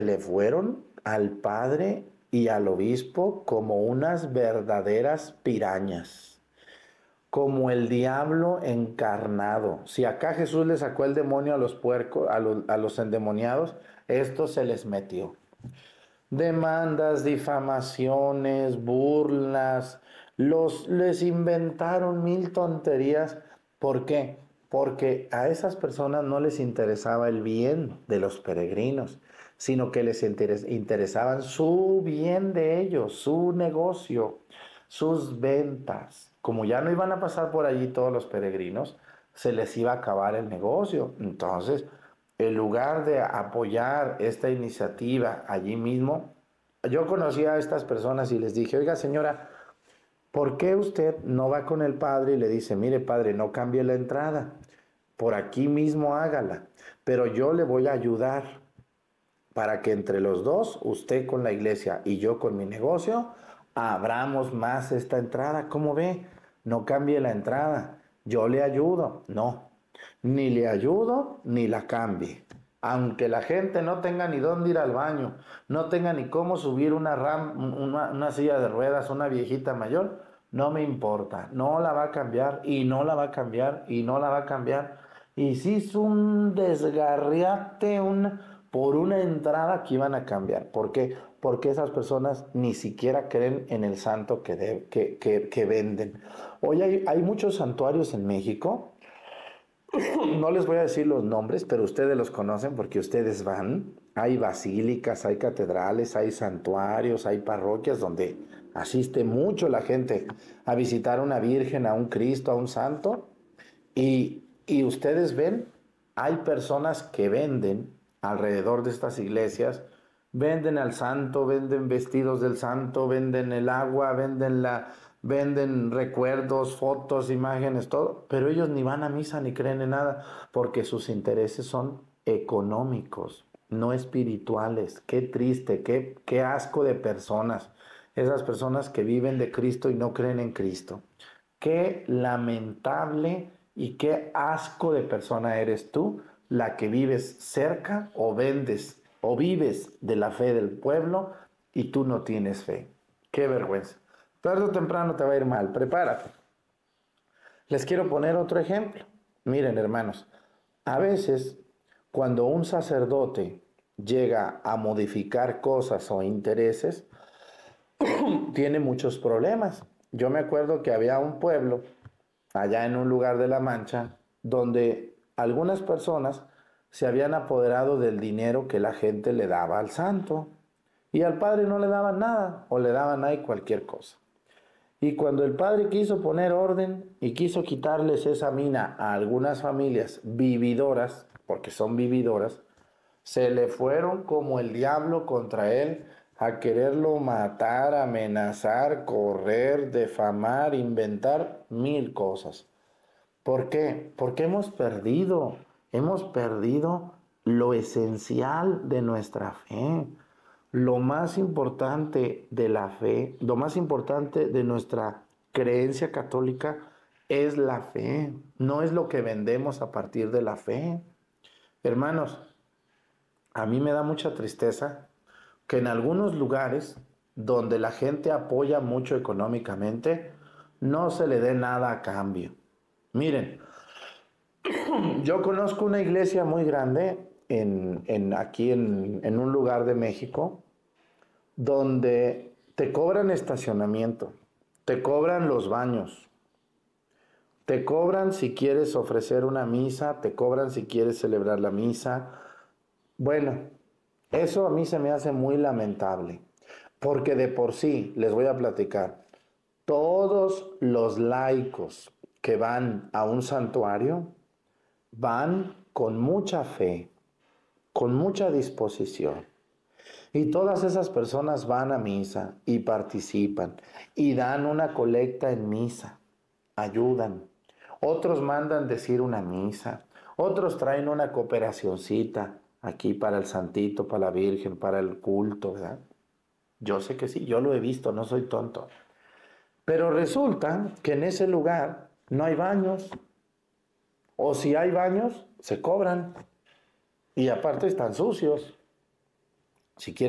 le fueron al padre y al obispo como unas verdaderas pirañas, como el diablo encarnado. Si acá Jesús le sacó el demonio a los puercos, a los endemoniados, esto se les metió. Demandas, difamaciones, burlas, les inventaron mil tonterías. ¿Por qué? Porque a esas personas no les interesaba el bien de los peregrinos, sino que les interesaban su bien de ellos, su negocio, sus ventas. Como ya no iban a pasar por allí todos los peregrinos, se les iba a acabar el negocio. Entonces, en lugar de apoyar esta iniciativa allí mismo, yo conocí a estas personas y les dije, oiga señora, ¿por qué usted no va con el padre y le dice, mire padre, no cambie la entrada, por aquí mismo hágala, pero yo le voy a ayudar para que entre los dos, usted con la iglesia y yo con mi negocio, abramos más esta entrada? ¿Cómo ve? No cambie la entrada, yo le ayudo. No, ni le ayudo ni la cambie. Aunque la gente no tenga ni dónde ir al baño, no tenga ni cómo subir una silla de ruedas, una viejita mayor, no me importa, no la va a cambiar y no la va a cambiar y no la va a cambiar. Y si es un desgarriate por una entrada que iban a cambiar. ¿Por qué? Porque esas personas ni siquiera creen en el santo que venden. Hoy hay muchos santuarios en México. No les voy a decir los nombres, pero ustedes los conocen porque ustedes van. Hay basílicas, hay catedrales, hay santuarios, hay parroquias donde asiste mucho la gente a visitar a una virgen, a un Cristo, a un santo. Y ustedes ven, hay personas que venden alrededor de estas iglesias, venden al santo, venden vestidos del santo, venden el agua, venden recuerdos, fotos, imágenes, todo, pero ellos ni van a misa ni creen en nada, porque sus intereses son económicos, no espirituales. Qué triste, qué asco de personas, esas personas que viven de Cristo y no creen en Cristo. Qué lamentable y qué asco de persona eres tú, la que vives cerca o vendes o vives de la fe del pueblo y tú no tienes fe. Qué vergüenza. Tarde o temprano te va a ir mal, prepárate. Les quiero poner otro ejemplo. Miren, hermanos, a veces cuando un sacerdote llega a modificar cosas o intereses, tiene muchos problemas. Yo me acuerdo que había un pueblo allá en un lugar de La Mancha donde algunas personas se habían apoderado del dinero que la gente le daba al santo y al padre no le daban nada o le daban ahí cualquier cosa. Y cuando el padre quiso poner orden y quiso quitarles esa mina a algunas familias vividoras, porque son vividoras, se le fueron como el diablo contra él a quererlo matar, amenazar, correr, defamar, inventar mil cosas. ¿Por qué? Porque hemos perdido lo esencial de nuestra fe. Lo más importante de la fe, lo más importante de nuestra creencia católica es la fe, no es lo que vendemos a partir de la fe. Hermanos, a mí me da mucha tristeza que en algunos lugares donde la gente apoya mucho económicamente, no se le dé nada a cambio. Miren, yo conozco una iglesia muy grande aquí en un lugar de México donde te cobran estacionamiento, te cobran los baños, te cobran si quieres ofrecer una misa, te cobran si quieres celebrar la misa. Bueno, eso a mí se me hace muy lamentable, porque de por sí, les voy a platicar, todos los laicos que van a un santuario van con mucha fe, con mucha disposición. Y todas esas personas van a misa y participan y dan una colecta en misa, ayudan. Otros mandan decir una misa, otros traen una cooperacioncita aquí para el santito, para la Virgen, para el culto, ¿verdad? Yo sé que sí, yo lo he visto, no soy tonto. Pero resulta que en ese lugar no hay baños, o si hay baños, se cobran y aparte están sucios. Si quieres